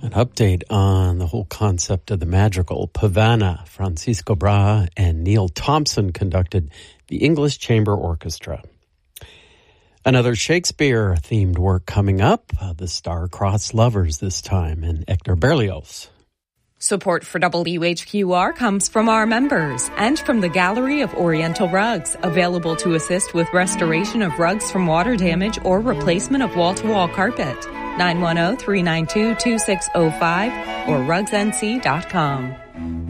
An update on the whole concept of the madrigal. Pavana, Francisco Brahe, and Neil Thompson conducted the English Chamber Orchestra. Another Shakespeare-themed work coming up, The Star-Crossed Lovers this time, and Hector Berlioz. Support for WHQR comes from our members and from the Gallery of Oriental Rugs, available to assist with restoration of rugs from water damage or replacement of wall-to-wall carpet. 910-392-2605 or rugsnc.com.